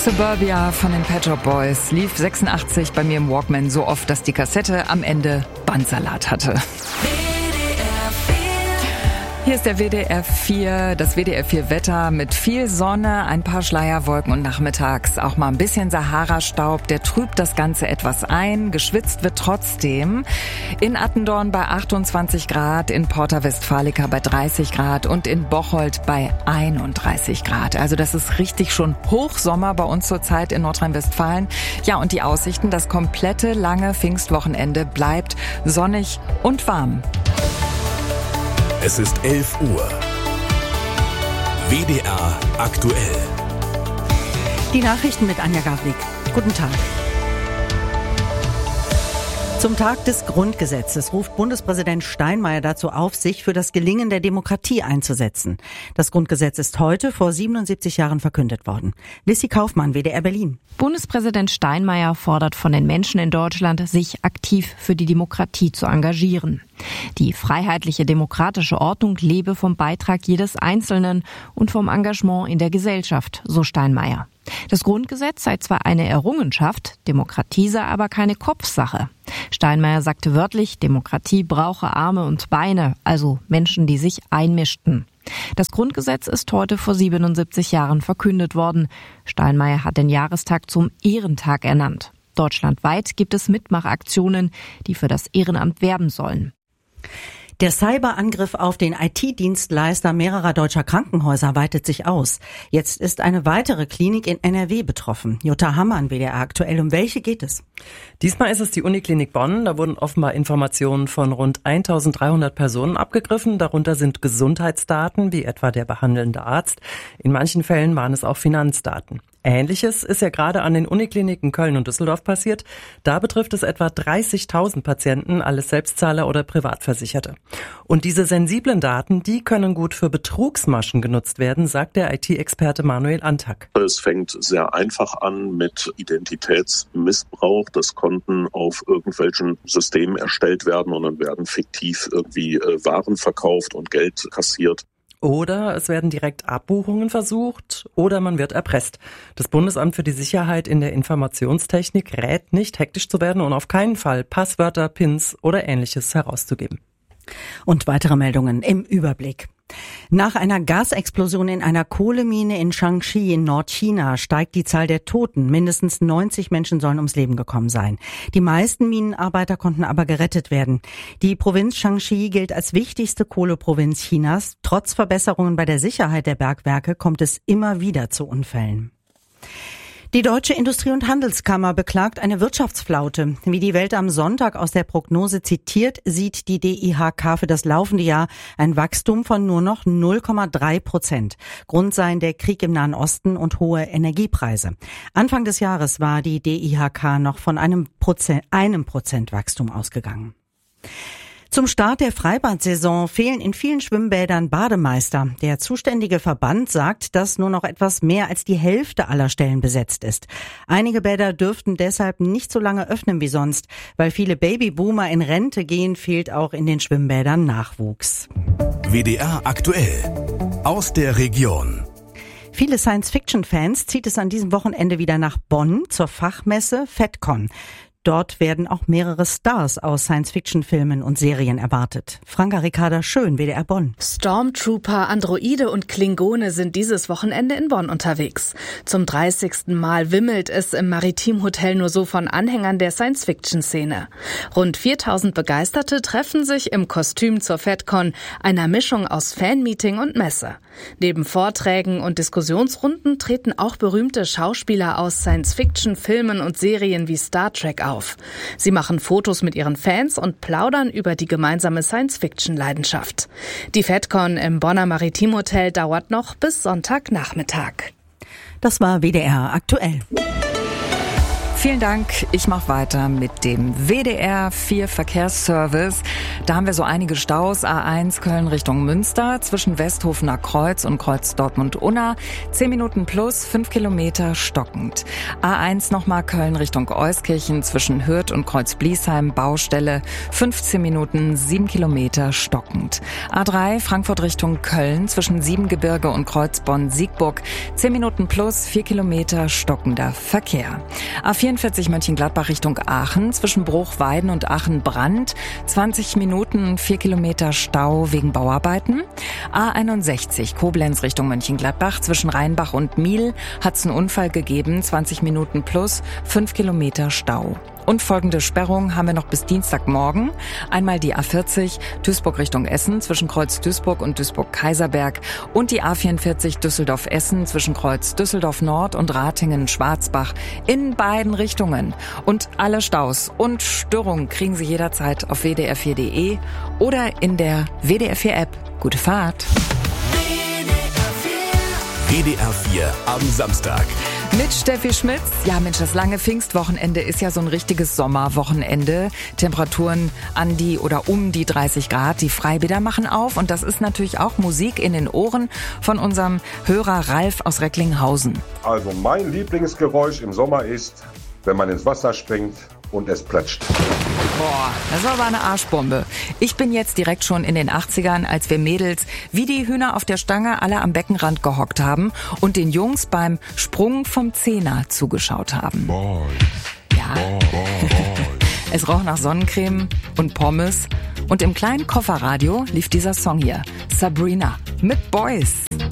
Suburbia von den Pet Shop Boys lief 86 bei mir im Walkman so oft, dass die Kassette am Ende Bandsalat hatte. Hier ist der WDR 4, das WDR 4 Wetter mit viel Sonne, ein paar Schleierwolken und nachmittags auch mal ein bisschen Sahara-Staub. Der trübt das Ganze etwas ein. Geschwitzt wird trotzdem. In Attendorn bei 28 Grad, in Porta Westfalica bei 30 Grad und in Bocholt bei 31 Grad. Also das ist richtig schon Hochsommer bei uns zurzeit in Nordrhein-Westfalen. Ja, und die Aussichten, das komplette lange Pfingstwochenende bleibt sonnig und warm. Es ist 11 Uhr. WDR aktuell. Die Nachrichten mit Anja Gavlik. Guten Tag. Zum Tag des Grundgesetzes ruft Bundespräsident Steinmeier dazu auf, sich für das Gelingen der Demokratie einzusetzen. Das Grundgesetz ist heute vor 77 Jahren verkündet worden. Lissi Kaufmann, WDR Berlin. Bundespräsident Steinmeier fordert von den Menschen in Deutschland, sich aktiv für die Demokratie zu engagieren. Die freiheitliche demokratische Ordnung lebe vom Beitrag jedes Einzelnen und vom Engagement in der Gesellschaft, so Steinmeier. Das Grundgesetz sei zwar eine Errungenschaft, Demokratie sei aber keine Kopfsache. Steinmeier sagte wörtlich, Demokratie brauche Arme und Beine, also Menschen, die sich einmischten. Das Grundgesetz ist heute vor 77 Jahren verkündet worden. Steinmeier hat den Jahrestag zum Ehrentag ernannt. Deutschlandweit gibt es Mitmachaktionen, die für das Ehrenamt werben sollen. Der Cyberangriff auf den IT-Dienstleister mehrerer deutscher Krankenhäuser weitet sich aus. Jetzt ist eine weitere Klinik in NRW betroffen. Jutta Hammann, WDR aktuell. Um welche geht es? Diesmal ist es die Uniklinik Bonn. Da wurden offenbar Informationen von rund 1300 Personen abgegriffen. Darunter sind Gesundheitsdaten, wie etwa der behandelnde Arzt. In manchen Fällen waren es auch Finanzdaten. Ähnliches ist ja gerade an den Unikliniken Köln und Düsseldorf passiert. Da betrifft es etwa 30.000 Patienten, alles Selbstzahler oder Privatversicherte. Und diese sensiblen Daten, die können gut für Betrugsmaschen genutzt werden, sagt der IT-Experte Manuel Antak. Es fängt sehr einfach an mit Identitätsmissbrauch. Das Konten auf irgendwelchen Systemen erstellt werden und dann werden fiktiv irgendwie Waren verkauft und Geld kassiert. Oder es werden direkt Abbuchungen versucht oder man wird erpresst. Das Bundesamt für die Sicherheit in der Informationstechnik rät nicht, hektisch zu werden und auf keinen Fall Passwörter, Pins oder Ähnliches herauszugeben. Und weitere Meldungen im Überblick. Nach einer Gasexplosion in einer Kohlemine in Shaanxi in Nordchina steigt die Zahl der Toten. Mindestens 90 Menschen sollen ums Leben gekommen sein. Die meisten Minenarbeiter konnten aber gerettet werden. Die Provinz Shaanxi gilt als wichtigste Kohleprovinz Chinas. Trotz Verbesserungen bei der Sicherheit der Bergwerke kommt es immer wieder zu Unfällen. Die Deutsche Industrie- und Handelskammer beklagt eine Wirtschaftsflaute. Wie die Welt am Sonntag aus der Prognose zitiert, sieht die DIHK für das laufende Jahr ein Wachstum von nur noch 0,3%. Grund seien der Krieg im Nahen Osten und hohe Energiepreise. Anfang des Jahres war die DIHK noch von einem Prozent Wachstum ausgegangen. Zum Start der Freibad-Saison fehlen in vielen Schwimmbädern Bademeister. Der zuständige Verband sagt, dass nur noch etwas mehr als die Hälfte aller Stellen besetzt ist. Einige Bäder dürften deshalb nicht so lange öffnen wie sonst. Weil viele Babyboomer in Rente gehen, fehlt auch in den Schwimmbädern Nachwuchs. WDR aktuell. Aus der Region. Viele Science-Fiction-Fans zieht es an diesem Wochenende wieder nach Bonn zur Fachmesse FedCon. Dort werden auch mehrere Stars aus Science-Fiction-Filmen und Serien erwartet. Franka Ricarda Schön, WDR Bonn. Stormtrooper, Androide und Klingone sind dieses Wochenende in Bonn unterwegs. Zum 30. Mal wimmelt es im Maritim-Hotel nur so von Anhängern der Science-Fiction-Szene. Rund 4000 Begeisterte treffen sich im Kostüm zur FedCon, einer Mischung aus Fanmeeting und Messe. Neben Vorträgen und Diskussionsrunden treten auch berühmte Schauspieler aus Science-Fiction-Filmen und Serien wie Star Trek auf. Sie machen Fotos mit ihren Fans und plaudern über die gemeinsame Science-Fiction-Leidenschaft. Die FedCon im Bonner Maritim-Hotel dauert noch bis Sonntagnachmittag. Das war WDR aktuell. Vielen Dank. Ich mache weiter mit dem WDR 4 Verkehrsservice. Da haben wir so einige Staus. A1 Köln Richtung Münster zwischen Westhofener Kreuz und Kreuz Dortmund-Unna. 10 Minuten plus, 5 Kilometer stockend. A1 nochmal Köln Richtung Euskirchen zwischen Hürth und Kreuz Bliesheim. Baustelle 15 Minuten, 7 Kilometer stockend. A3 Frankfurt Richtung Köln zwischen Siebengebirge und Kreuz Bonn-Siegburg. 10 Minuten plus, 4 Kilometer stockender Verkehr. A44 Mönchengladbach Richtung Aachen zwischen Bruchweiden und Aachen-Brand. 20 Minuten, 4 Kilometer Stau wegen Bauarbeiten. A61 Koblenz Richtung Mönchengladbach zwischen Rheinbach und Miel hat's einen Unfall gegeben. 20 Minuten plus, 5 Kilometer Stau. Und folgende Sperrung haben wir noch bis Dienstagmorgen. Einmal die A40 Duisburg Richtung Essen zwischen Kreuz Duisburg und Duisburg-Kaiserberg und die A44 Düsseldorf-Essen zwischen Kreuz Düsseldorf-Nord und Ratingen-Schwarzbach in beiden Richtungen. Und alle Staus und Störungen kriegen Sie jederzeit auf wdr4.de oder in der WDR 4 App. Gute Fahrt! WDR 4 am Samstag. Mit Steffi Schmitz. Ja Mensch, das lange Pfingstwochenende ist ja so ein richtiges Sommerwochenende. Temperaturen an die oder um die 30 Grad. Die Freibäder machen auf und das ist natürlich auch Musik in den Ohren von unserem Hörer Ralf aus Recklinghausen. Also mein Lieblingsgeräusch im Sommer ist, wenn man ins Wasser springt und es plätscht. Boah, das war aber eine Arschbombe. Ich bin jetzt direkt schon in den 80ern, als wir Mädels wie die Hühner auf der Stange alle am Beckenrand gehockt haben und den Jungs beim Sprung vom Zehner zugeschaut haben. Boy. Ja. Boy. Es roch nach Sonnencreme und Pommes und im kleinen Kofferradio lief dieser Song hier. Sabrina mit Boys.